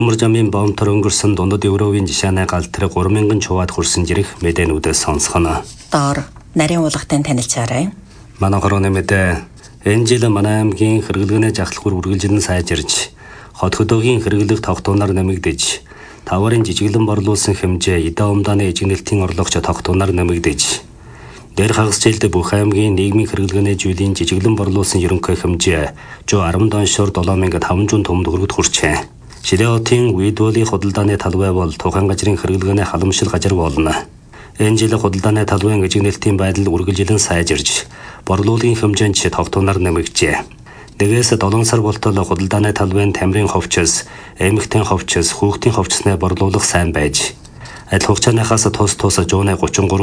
Мөржамын бомтор өнгөрсөн дундад Европын жишааны галтраг 3000 чуваад хүрсэн жирэх мэдээнүүдээс сонсгоно. Доор нарийн уулгатын танилцаарай. Манай хорооны мэдээ энэ жил манай аймгийн хэрэглэгний жахлахур үргэлжлэн сайжирч, хот хөдөөгийн хэрэглэх тогтооноор нэмэгдэж, таварын жижиглэн борлуулсан хэмжээ эдэ умдааны ижигнэлтийн орлогч тогтооноор нэмэгдэж, дээр хагас жилд бүх аймгийн нийгмийн хэрэглэгний зүйлийн жижиглэн борлуулсан ерөнхий хэмжээ 110 доншоор 7500 томд хүргэж хүрчээ. Шилэотын Уидволи худалдааны талбай бол тухайн газрын хэрэглэгний халамжшил газар болно. Энэ жил худалдааны талбайн ижигнэлтийн байдал үргэлжлэн сайжирч, борлуулалтын хэмжээнд тогтооноор нэмэгджээ. Дэгээс 7 сар болтол худалдааны талбайн тамирын ховчос, эмэгтэй ховчос, хүүхдийн ховчсны борлуулах сайн байж, адил хугацааныхаас тус 133,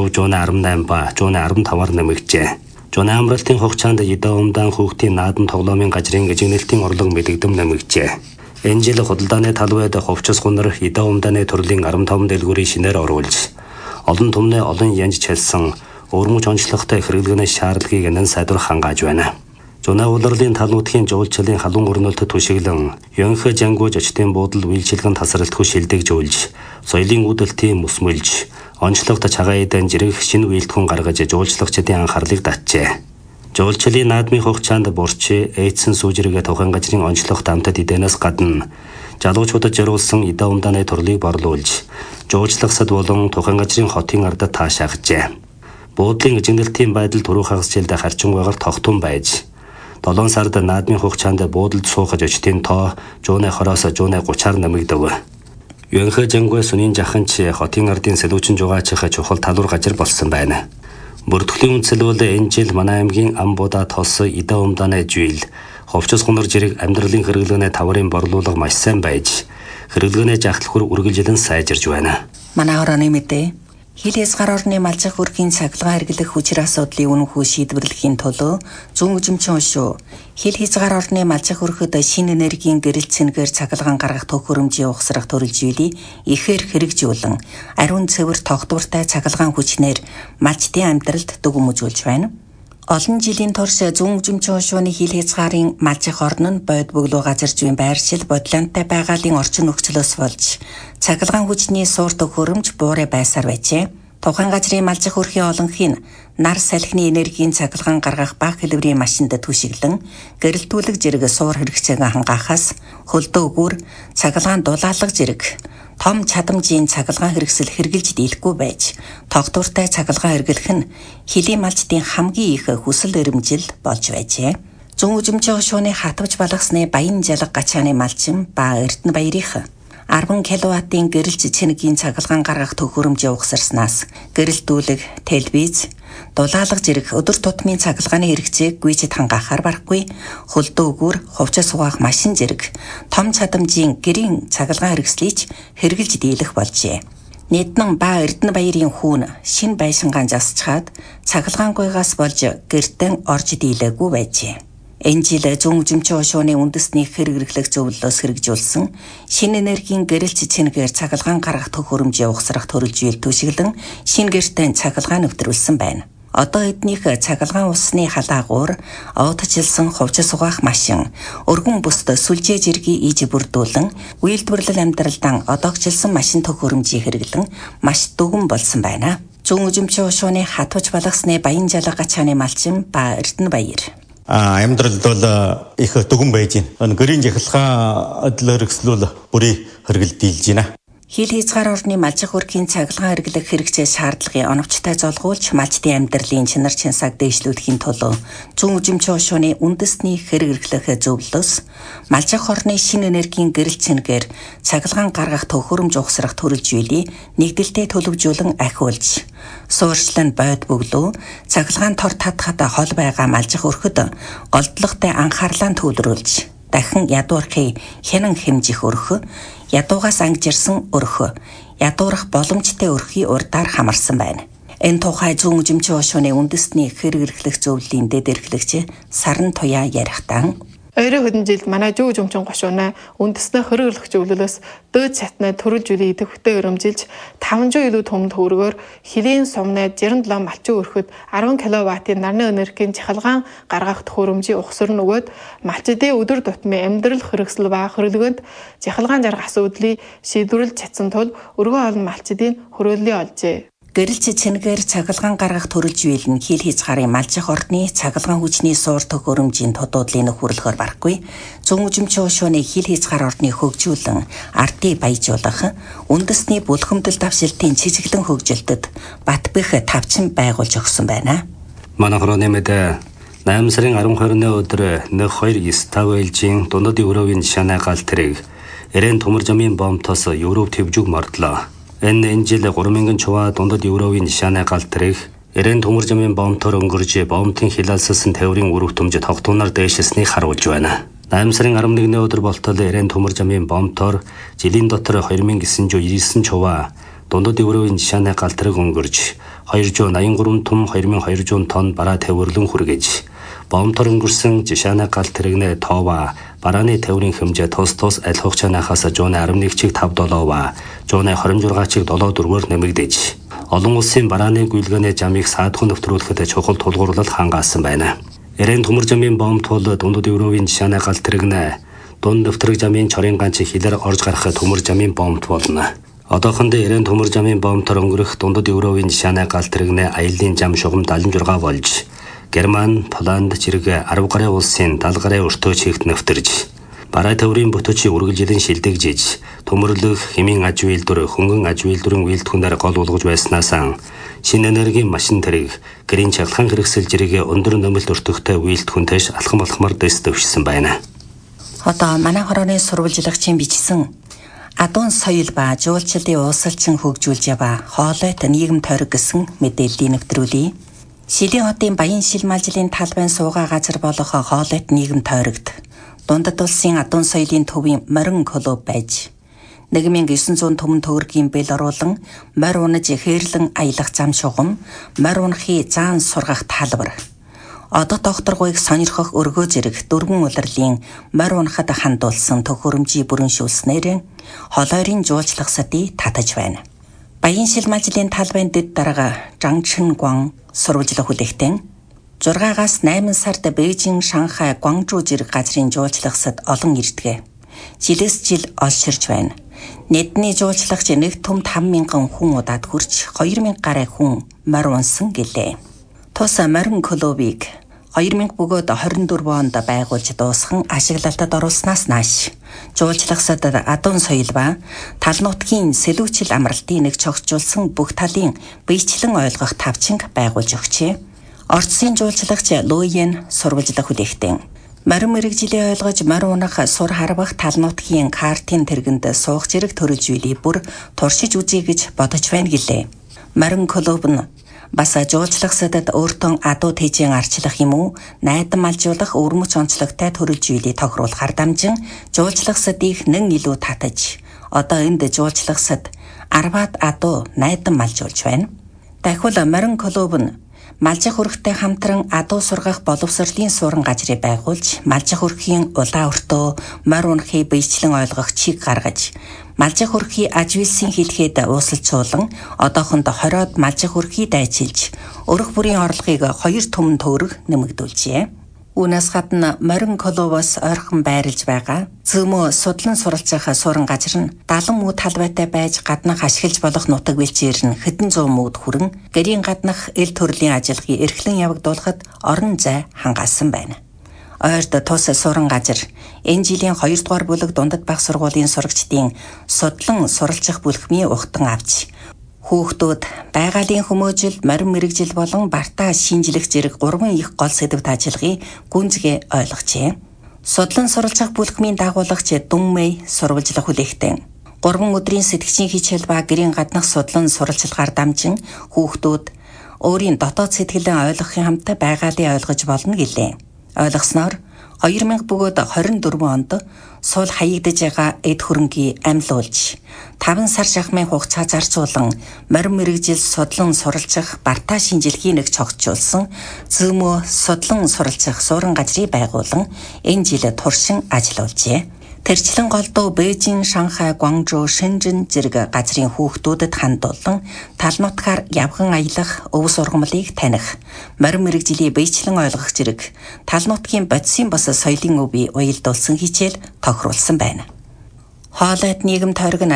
118 ба 115-аар нэмэгджээ. Жон амралтын хугацаанд эдэ умдаан хүүхдийн наадам тоглоомын газрын ижигнэлтийн орлого мэдэгдэм нэмэгджээ. Энэ жил худалдааны талбайд ховчос гунар эдэ умдааны төрлийн 15 дэлгүүрийн шинээр оруулж, олон түмний олон янж чалсан өрмөж онцлогтой хэрэглэгний шаардлагыг нэн сайдвар хангааж байна. Зуна улирлын тал нутгийн жуулчлалын халуун өрнөлтөд түшиглэн, Ёнхэ жангууж очтын буудал үйлчилгэн тасралтгүй шилдэг жуулж, соёлын үдэлтийн мөсмөлж, онцлогт цагаан жирэх шинэ үйлдэлхэн гаргаж жуулчлагчдын анхаарлыг татжээ. Жуулчлалын наадмын хугацаанд бурч, эйдсэн сүүжиргээ тухайн газрын онцлогт амтад эдэнээс гадна, жалуучуудад зориулсан эдэ умдааны төрлийг борлуулж, жуулчлагсад болон тухайн газрын хотын ардад таашаахжээ. Буудлын ижигнэлтийн байдал түрүү хагас жилд харчингүйгээр тогтун байж, 7 сард наадмын хугацаанд буудалд суухаж очтын тоо 120-оос 130-аар нэмэгдэв. Ёнхэ жангуй сүнийн жаханч хотын ардын сэлүүчин жугаачих чухал талуур газар болсон байна. Бүртгэлийн үндэслэл энэ жил манай аймгийн Амбуда тос эдэ умдааны жийл, ховчос гунар жирэг амьдралын хэрэглэгний таврын борлуулга маш сайн байж, хэрэглэгний жахлахур үргэлжлэн сайжирж байна. Манай хорооны мэдээ хил хязгаар орны малжих үрхийн цахилгаан хэрэглэх хүчир асуудлыг үнэнхүү шийдвэрлэхийн тулд зүүн үзэмчин шүү. Хил хязгаар орны малжих өрхөд шинэ энергийн гэрэл цэнгээр цахилгаан гаргах төхөөрөмжийн ухсрах төрөлжүүлийг ихээр хэрэгжүүлэн ариун цэвэр тогтвортой цахилгаан хүчнээр малчдын амьдралд дүгм үзүүлж байна. Олон жилийн турш зүүн үзэмчин шууны хил хязгаарын малжих орн нь бод бөглөө газар зүйн байршил бодлонтой байгалийн орчин нөхцлөөс болж цахилгаан хүчний суур төхөөрөмж буурай байсаар байжээ. Тухайн газрын малжих өрхийн олонхын нар салхины энергийн цахилгаан гаргах бага хэлбэрийн машинд түшиглэн гэрэлтүүлэг зэрэг суур хэрэгцээг хангаахаас хөлдөө гүр цахилгаан дулаалга зэрэг том чадамжийн цахилгаан хэрэгсэл хэрглэж дийлэхгүй байж, тогтвортой цахилгаан хэрэглэх нь хилийн малчдын хамгийн их хүсэл эрмжил болж байжээ. Зүүн үзэмчин шууны хатвж балгасны Баян жалга гачааны малчин ба Эрдэнэ баярынх 10 кВт-ийн гэрэлж цэнэгийн цахилгаан гаргах төхөөрөмжийг ухсарснаас гэрэлтүүлэг, телевиз, дулаалга зэрэг өдөр тутмын цахилгааны хэрэгцээг гүйцэд хангаахаар барахгүй, хөлдөө гүр, хувцас угаах машин зэрэг том чадамжийн гэрийн цахилгаан хэрэгслийг хэрэгжилж дийлэх болжээ. Нийтнэн ба Эрдэнэ баярын хүүн шин байшингаан засчхаад цахилгаангүйгаас болж гэртэн орж дийлээгүй байжээ. Энэ жил зүүн үзэмчин шууны үндэсний хэрэглэх зөвлөлөөс хэрэгжүүлсэн шинэ энергийн гэрэлч цэнэгээр цахилгаан гаргах төхөөрөмжийн ухсрах төрөлжүүл түшиглэн шинэ гэртэн цахилгаан нэвтрүүлсэн байна. Одоо эднийх цахилгаан усны халаагуур, овджилсан хувцас угаах машин, өргөн бүст сүлжээ зэргийг ийж бүрдүүлэн үйлдвэрлэл амьдралдан одоогчлсан машин төхөөрөмжийг хэрэглэн маш дүгэн болсон байна. Зүүн үзэмчин шууны хатвж балгасны Баян жалга гачааны малчин ба Эрдэнэ баяр амьдралд бол их дүгэн байж байна. Гэрийн жахилгаан адил хэрэгслүүл бүрий хэрэгэлдэлж байна. Хил хязгаар орны малжих өрхийн цахилгаан хэрэглэх хэрэгцээ шаардлагыг оновчтой золгуулж малчдын амьдралын чанар чансааг дээшлүүлэхийн тулд зүүн үзэмчин шууны үндэсний хэрэглэх зөвлөлөөс малжих орны шинэ энергийн гэрэл цэнэгээр цахилгаан гаргах төхөөрөмж ухсрах төрөлжүүлийг нэгдэлтэд төлөвжүүлэн ахиулж, суурьшлан бод бөглөө цахилгаан тор татхад хол байгаа малжих өрхөд голдлоготой анхаарлаа төвлөрүүлж, дахин ядуурхыг хянан хэмжих өрхө, ядуугаас ангижирсан өрхө, ядуурах боломжтой өрхийн урдаар хамарсан байна. Энэ тухай зүүн үзэмчин шууны үндэсний хэрэглэх зөвлөлийн дэд эрхлэгч Саран Туяа ярихдаа Ойрын хэдэн жилд манай жүг жумчин гошуунаа үндэснээ хөрөглөх зөвлөлөөс дөөд цатнаа төрүүлж үли идэвхтэй өрөмжилж 500 илүү том төгрөгөөр хилийн сумнаа 67 малчин өрхөд 10 кВт-ийн нарны энергийн чахалгаан гаргах төхөөрөмжийн ухсар нөгөөд малчдын өдөр тутмын амьдрал хэрэгсэл ба хөрлөгөнд чахалгаан жаргах асуудлыг шийдвэрлэж чадсан тул өргөн олон малчдын хөрөөллийг олжээ. Гэрэлч цэнгээр цахилгаан гаргах төрөлж бийл нь хил хязгаарын малжих ордны цахилгаан хүчний суур төхөөрөмжийн тодуудлын нөхөрлөхөөр барахгүй зүүн үзэмчин хошууны хил хязгаар ордны хөгжүүлэн ардыг баяжуулах үндэсний бүлхэмдэл давшилтын цэцэглэн хөгжилтөд Батбэх тавчин байгуулж өгсөн байна. Манай хорооны мэдээ 8 сарын 12-ны өдөр 129 ээлжийн дундад Европын шанаа гал тэрэг Эрен төмөр жамын бомтоос Европ төвжиг мордлоо. Энэ жил 3,000 чува дундад Европын шанаа гал тэрэг Эрен төмөр жамын бомтоор өнгөрж бомтын хилалссан тээврийн үр хөтөмж тогтооноор дээшсэнийг харуулж байна. 8 сарын 11-ны өдөр болтол Эрен төмөр жамын бомтоор жилийн дотор 2,999 чува дундад Европын шанаа гал тэрэг өнгөрж 283 том 2,200 тонн бараа тээвэрлэн хүргэж бомтоор өнгөрсөн жишаана гал тэрэгнэ тоова барааны тээврийн хэмжээ тус аль хугацаанаас жууны 11-чиг 5-7 жууны 26-чиг 7-4-өөр нэмэгдэж олон улсын барааны гүйлгээний жамыг саадхан нөтрүүлэхэд чухал тулгуурлал хангаасан байна. Эрен төмөр жамын бомт бол дундад Европын жишаана гал тэрэгнэ дунд нөтрөг жамын чорын ганц хилээр орж гарах төмөр жамын бомт болно. Одоохондоо Эрен төмөр жамын бомтоор өнгөрөх дундад Европын жишаана гал тэрэгнэ аяллаа жам шугам 76 болж Герман, Поланд зэрэг 10 гаруй улсын 70 гаруй өртөө чигт нэвтэрж бараа тээврийн бүтөөчийг үргэлжлэн шилдэгжиж төмөрлөх хэмийн аж үйлдвэр хөнгөн аж үйлдвэрийн үйлдвэрээр гол болгож байснаас шинэ энергийн машин тэрэг гэрийн чахалгаан хэрэгсэл зэрэг өндөр нэмэлт өртөгтэй үйлдвэртэж алхам алхмаар дэс дэвшсэн байна. Одоо манай хорооны сурвалжлагчийн бичсэн адуун соёл ба жуулчлалын уусалчин хөгжүүлж ява хоолойт нийгэм тойрог гэсэн мэдээллийг нэвтрүүлье. Шилийн хотын Баян шил малжлын талбайн суугаа газар болох хоолойт нийгэм тойрогт дундад улсын адуун соёлын төвийн морин клуб байж 1900 төмөн төгрөгийн бэл оруулан морь унаж хээрлэн аялах зам шугам морь унахыг заан сургах талбар одод докторгүйг сонирхох өргөө зэрэг дөрвөн улирлын морь унахад хандуулсан төхөөрөмжийн бүрэн шүүлснээр холойрын жуулчлах садыг татаж байна. Баян шил малжлын талбайн дэд дарга Жангчин Гуан сурвалжлах хүлээгтэн 6-аас 8 сард Бээжин, Шанхай, Гуанчжоу зэрэг газрын жуулчлагсад олон ирдэг. Жилээс жил олширч байна. Нэдний жуулчлагч нэг төмд 5,000 хүн удаад хүрч 2,000 гаруй хүн морь унсан гэлээ. Тус морин клубыг 2000 бөгөөд 24 онд байгуулж дуусхан ашиглалтад оруулснаас нааш жуулчлагсад адуун соёл ба тал нутгийн сэлүүчил амралтыг нэг цогцолсон бүх талын биечлэн ойлгох тавчинг байгуулж өгчээ. Орцсын жуулчлагч Луйен сурвалжлах хүлээгтэн морин мэрэгжилээ ойлгож морь унах сур харвах тал нутгийн картын тэргэнд суух зэрэг төрөлж үйли бүр туршиж үзье гэж бодож байна гэлээ. Морин клуб нь бас жуулчлагсадад өөртөө адуу тэжийн арчлах юм уу найдан малжуулах өвөрмөц онцлогтой төрөлж үйлийг тохируулахар дамжин жуулчлагсадыг нэн илүү татаж одоо энд жуулчлагсад 10-аад адуу найдан малжуулж байна. Дахиад морин клуб нь малжих өрхтэй хамтран адуу сургах боловсролын суурин газрыг байгуулж малжих өрхийн улаан өртөө морь унахыг биечлэн ойлгох чиг гаргаж малжих өрхий ажвилсын хэлхээд уусалцуулан одоохондоо 20-од малжих өрхий дайчилж өрх бүрийн орлогыг 2 төмөн төгрөг нэмэгдүүлжээ. Үүнээс гадна морин клубоос ойрхон байрлаж байгаа цөмөө судлан суралцах суурин газар нь 70 муу талбайтай байж гаднах ашиглаж болох нутаг бэлчээр нь хэдэн зуун мууд хүрэн гэрийн гаднах эл төрлийн ажиллагааг эрхлэн явагдуулахад орон зай хангаасан байна. Ойрд тус суурин газар энэ жилийн 2 дугаар бүлэг дундад бага сургуулийн сурагчдын судлан суралцах бүлхмийн ухтан авч хүүхдүүд байгалийн хүмүүжил, морин мэрэгжил болон бартаа шинжлэх зэрэг 3 их гол сэдвт ажиллагыг гүнзгий ойлгожээ. Судлан суралцах бүлхмийн дагуулагч Дүнмэй сурвалжлах хүлээгтэн 3 өдрийн сэтгчийн хичээл ба гэрийн гаднах судлан суралцлагаар дамжин хүүхдүүд өөрийн дотоод сэтгэлээ ойлгохын хамт байгаалыг ойлгож болно гэлээ. Ойлгосноор 2000 бөгөөд 24 онд суул хаягдж байгаа эд хөрөнгийг амьлуулж 5 сар жахмын хугацаа зарцуулан морин мэрэгжил судлан суралцах Барта шинжилгээний цогцолсон зөөмөө судлан суралцах суурин газрыг байгуулан энэ жил туршин ажиллаулжээ. Тэрчлэн голдуу Бээжин, Шанхай, Гуанчжоу, Шэнжэн зэрэг газрын хүүхдүүдэд хандуулан тал нутгаар явган аялах, өв сургамлыг таних, морин мэрэгжлийн биечлэн ойлгох зэрэг тал нутгийн бодисын бос соёлын өвийг уялдуулсан хичээл тохируулсан байна. Хоолойд нийгэм тойрог нь